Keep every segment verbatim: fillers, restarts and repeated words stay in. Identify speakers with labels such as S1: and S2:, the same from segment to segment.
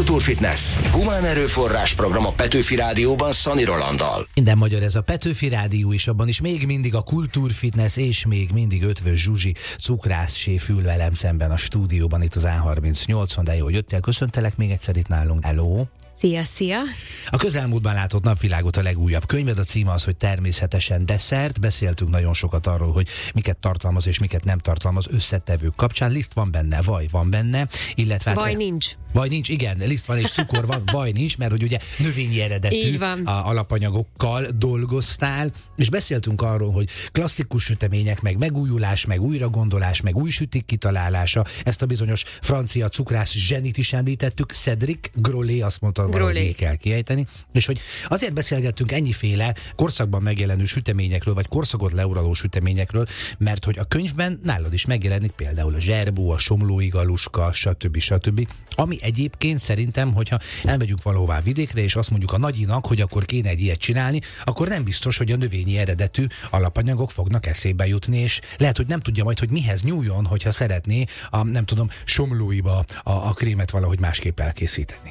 S1: Kultúrfitness. Humán erőforrás program a Petőfi Rádióban Szani Rolanddal.
S2: Minden magyar ez a Petőfi Rádió is, abban is még mindig a Kultúrfitness, és még mindig Ötvös Zsuzsi cukrászséf ül velem szemben a stúdióban, itt az á harmincnyolcon, de jó, hogy jöttél. Köszöntelek még egyszer itt nálunk. Hello!
S3: Szia, szia!
S2: A közelmúltban látott napvilágot a legújabb könyved, a címe az, hogy Természetesen desszert. Beszéltünk nagyon sokat arról, hogy miket tartalmaz és miket nem tartalmaz összetevők kapcsán. Liszt van benne, vaj van benne, illetve...
S3: Vaj hát, nincs.
S2: Vaj nincs, igen, liszt van és cukor van, vaj nincs, mert hogy ugye növényi eredetű a alapanyagokkal dolgoztál, és beszéltünk arról, hogy klasszikus sütemények, meg megújulás, meg újragondolás, meg új sütik kitalálása, ezt a bizonyos francia cukrász zsenit is említettük, Cédric Grolet, azt mondta, valahogy kell kiejteni, és hogy azért beszélgettünk ennyiféle korszakban megjelenő süteményekről, vagy korszakot leuraló süteményekről, mert hogy a könyvben nálad is megjelenik például a zserbó, a somlói galuska, stb. stb. Ami egyébként szerintem, hogyha elmegyünk valahová vidékre, és azt mondjuk a nagyinak, hogy akkor kéne egy ilyet csinálni, akkor nem biztos, hogy a növényi eredetű alapanyagok fognak eszébe jutni, és lehet, hogy nem tudja majd, hogy mihez nyúljon, hogyha szeretné a, nem tudom, somlóiba a, a krémet valahogy másképp elkészíteni.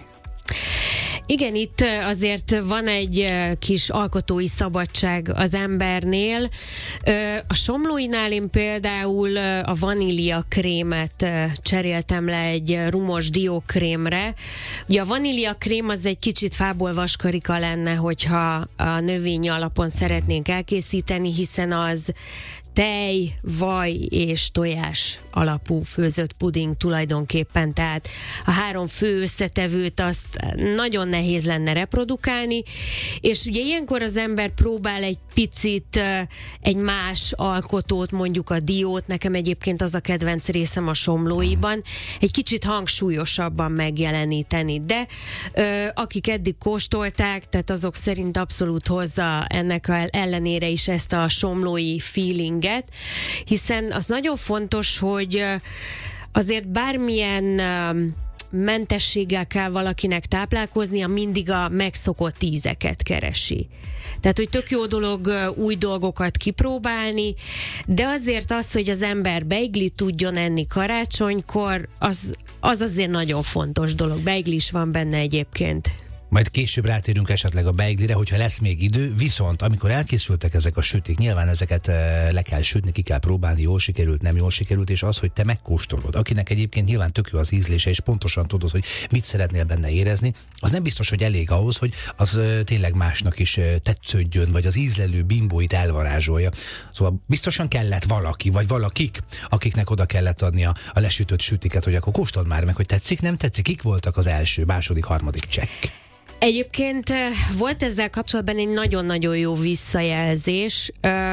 S3: Igen, itt azért van egy kis alkotói szabadság az embernél. A somlóinál én például a vanília krémet cseréltem le egy rumos diókrémre. Ugye a vanília krém az egy kicsit fából vaskarika lenne, hogyha a növényi alapon szeretnénk elkészíteni, hiszen az tej, vaj és tojás alapú főzött puding tulajdonképpen, tehát a három fő összetevőt azt nagyon nehéz lenne reprodukálni, és ugye ilyenkor az ember próbál egy picit egy más alkotót, mondjuk a diót, nekem egyébként az a kedvenc részem a somlóiban, egy kicsit hangsúlyosabban megjeleníteni, de ö, akik eddig kóstolták, tehát azok szerint abszolút hozza ennek ellenére is ezt a somlói feeling, hiszen az nagyon fontos, hogy azért bármilyen mentességgel kell valakinek táplálkoznia, mindig a megszokott ízeket keresi. Tehát, hogy tök jó dolog új dolgokat kipróbálni, de azért az, hogy az ember beiglit tudjon enni karácsonykor, az, az azért nagyon fontos dolog. Beigli is van benne egyébként.
S2: Majd később rátérünk esetleg a beiglire, hogyha lesz még idő, viszont amikor elkészültek ezek a sütik, nyilván ezeket le kell sütni, ki kell próbálni, jól sikerült, nem jól sikerült, és az, hogy te megkóstolod, akinek egyébként nyilván tök jó az ízlése, és pontosan tudod, hogy mit szeretnél benne érezni, az nem biztos, hogy elég ahhoz, hogy az tényleg másnak is tetsződjön, vagy az ízlelő bimbóit elvarázsolja. Szóval biztosan kellett valaki, vagy valakik, akiknek oda kellett adni a, a lesütött sütiket, hogy akkor kóstold már meg, hogy tetszik, nem tetszik, kik voltak az első, második, harmadik csekk.
S3: Egyébként volt ezzel kapcsolatban egy nagyon-nagyon jó visszajelzés.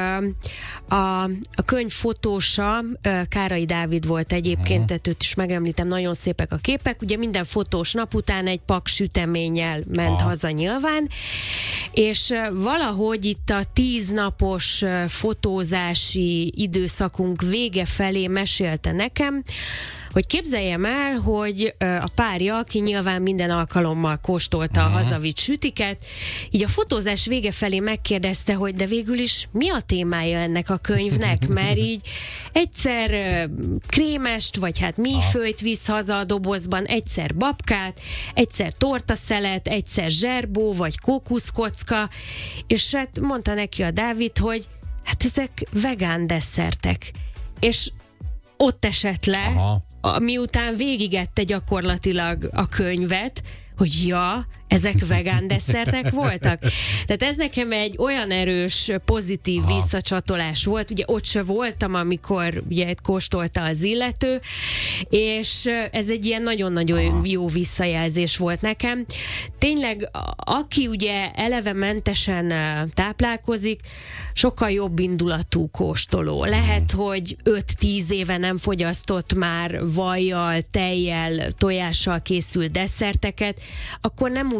S3: A, a könyv fotósa Kárai Dávid volt egyébként, tehát őt is megemlítem, nagyon szépek a képek. Ugye minden fotós nap után egy pak süteménnyel ment Aha. haza nyilván, és valahogy itt a tíznapos fotózási időszakunk vége felé mesélte nekem, hogy képzeljem el, hogy a párja, aki nyilván minden alkalommal kóstolta a hazavitt sütiket, így a fotózás vége felé megkérdezte, hogy de végül is mi a témája ennek a könyvnek, mert így egyszer krémest, vagy hát mífőt visz haza a dobozban, egyszer babkát, egyszer tortaszelet, egyszer zserbó, vagy kókuszkocka, és hát mondta neki a Dávid, hogy hát ezek vegán desszertek. És ott esett le, a, miután végigette gyakorlatilag a könyvet, hogy ja, ezek vegán desszertek voltak. Tehát ez nekem egy olyan erős, pozitív Aha. visszacsatolás volt. Ugye ott se voltam, amikor ugye kóstolta az illető, és ez egy ilyen nagyon-nagyon Aha. jó visszajelzés volt nekem. Tényleg, aki ugye eleve mentesen táplálkozik, sokkal jobb indulatú kóstoló. Lehet, hogy öt-tíz éve nem fogyasztott már vajjal, tejjel, tojással készült desszerteket, akkor nem úgy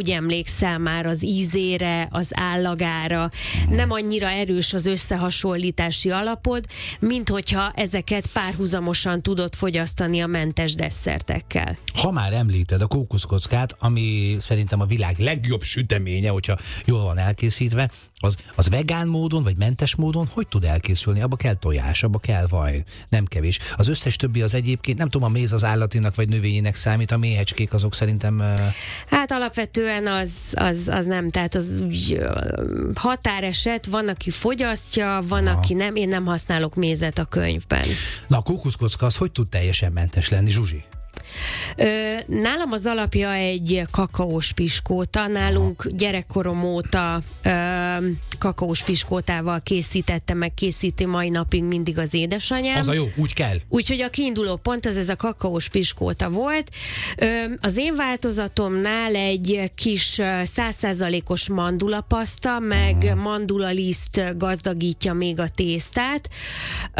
S3: úgy emlékszel már az ízére, az állagára, nem annyira erős az összehasonlítási alapod, mint hogyha ezeket párhuzamosan tudod fogyasztani a mentes desszertekkel.
S2: Ha már említed a kókuszkockát, ami szerintem a világ legjobb süteménye, hogyha jól van elkészítve, az, az vegán módon, vagy mentes módon hogy tud elkészülni? Abba kell tojás, abba kell vaj, nem kevés. Az összes többi az egyébként, nem tudom, a méz az állatinak vagy növényinek számít, a méhecskék azok szerintem... Uh...
S3: Hát alapvetően az, az, az nem, tehát az úgy, határeset, van, aki fogyasztja, van, Aha. aki nem, én nem használok mézet a könyvben.
S2: Na a kókuszkocka az hogy tud teljesen mentes lenni, Zsuzsi?
S3: Ö, nálam az alapja egy kakaós piskóta, nálunk gyerekkorom óta ö, kakaós piskótával készítette, meg készíti mai napig mindig az édesanyám.
S2: Az a jó, úgy kell.
S3: Úgyhogy a kiinduló pont ez, ez a kakaós piskóta volt. Ö, az én változatomnál egy kis száz százalékos mandulapaszta, meg uh-huh. mandulaliszt gazdagítja még a tésztát, ö,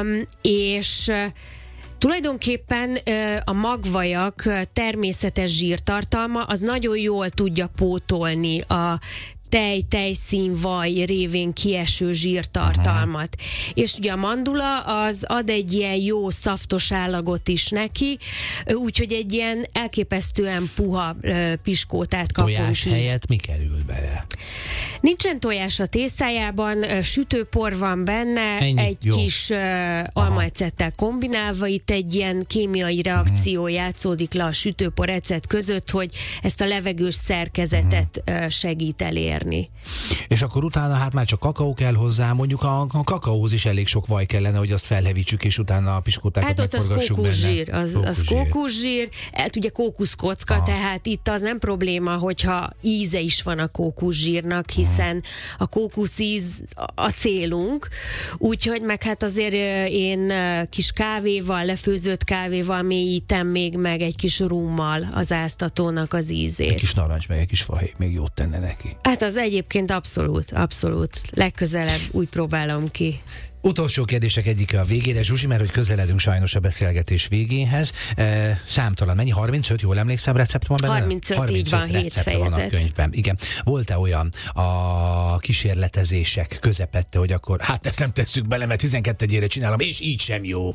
S3: és tulajdonképpen a magvajak természetes zsírtartalma az nagyon jól tudja pótolni a tej, tejszínvaj révén kieső zsírtartalmat. Uh-huh. És ugye a mandula az ad egy ilyen jó szaftos állagot is neki, úgyhogy egy ilyen elképesztően puha piskótát kapunk.
S2: Tojás helyett mi kerül bele?
S3: Nincsen tojás a tésztájában, sütőpor van benne, Ennyi? egy jó. kis uh, almaecettel kombinálva, itt egy ilyen kémiai reakció uh-huh. játszódik le a sütőpor ecet között, hogy ezt a levegős szerkezetet uh-huh. segít elérni.
S2: És akkor utána hát már csak kakaó kell hozzá, mondjuk a, a kakaóhoz is elég sok vaj kellene, hogy azt felhevítsük, és utána a piskótákat
S3: hát
S2: megforgassuk
S3: benne. Hát
S2: ott
S3: az kókuszsír, az, az kókuszsír, hát ugye kókuszkocka, Aha. tehát itt az nem probléma, hogyha íze is van a kókuszsírnak, hiszen a kókuszíz a célunk, úgyhogy meg hát azért én kis kávéval, lefőzött kávéval mélyítem még meg egy kis rummal az áztatónak az ízét.
S2: Egy kis narancs, meg egy kis fahéj még jót tenne neki.
S3: Hát az egyébként abszolút, abszolút. Legközelebb úgy próbálom ki.
S2: Utolsó kérdések egyike a végére, Zsuzsi, mert hogy közeledünk sajnos a beszélgetés végéhez. E, számtalan, mennyi? harmincöt, jól emlékszem, recept van benne?
S3: harmincöt, harmincöt így van, hét fejezet.
S2: Van a könyvben. Igen. Volt-e olyan a kísérletezések közepette, hogy akkor hát ezt nem tesszük bele, mert tizenkettedjére csinálom, és így sem jó?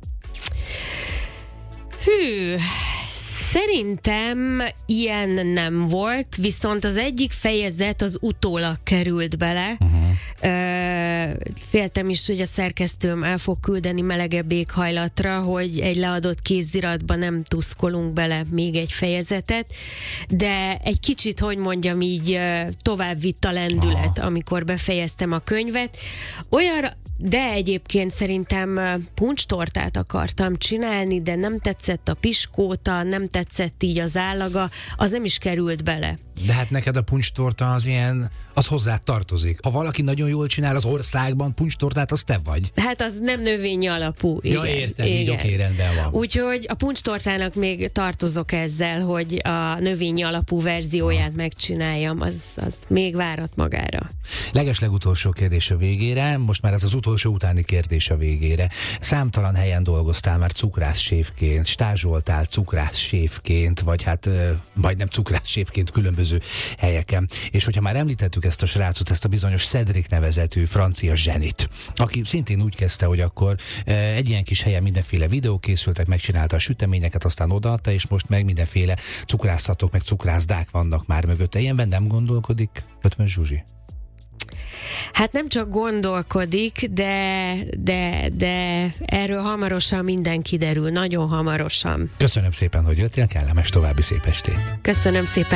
S3: Hű... Szerintem ilyen nem volt, viszont az egyik fejezet az utólag került bele. Uh-huh. Féltem is, hogy a szerkesztőm el fog küldeni melegebb éghajlatra, hogy egy leadott kéziratba nem tuszkolunk bele még egy fejezetet, de egy kicsit, hogy mondjam így, tovább vitt a lendület, Aha. amikor befejeztem a könyvet. Olyan, de egyébként szerintem puncstortát akartam csinálni, de nem tetszett a piskóta, nem tetszett így az állaga, az nem is került bele.
S2: De hát neked a puncstorta az ilyen, az hozzá tartozik. Ha valaki nagyon jól csinál az országban puncstortát, az te vagy.
S3: Hát az nem növényi alapú.
S2: Ja, igen, értem, igen. Így oké, rendben van.
S3: Úgyhogy a puncstortának még tartozok ezzel, hogy a növényi alapú verzióját ha. megcsináljam, az, az még várat magára.
S2: Legeslegutolsó kérdés a végére, most már ez az utolsó utáni kérdés a végére. Számtalan helyen dolgoztál már cukrászséfként, stázsoltál cukrászséfként, vagy hát majdnem cukrászséfként különböző helyeken. És hogyha már említettük ezt a srácot, ezt a bizonyos Cedric nevezetű francia zsenit, aki szintén úgy kezdte, hogy akkor egy ilyen kis helyen mindenféle videók készültek, megcsinálta a süteményeket, aztán odaadta, és most meg mindenféle cukrászatok, meg cukrászdák vannak már mögötte. Ilyenben nem gondolkodik ötven Zsuzsi?
S3: Hát nem csak gondolkodik, de, de, de erről hamarosan minden kiderül, nagyon hamarosan.
S2: Köszönöm szépen, hogy jöttél, kellemes további szép estét.
S3: Köszönöm szépen.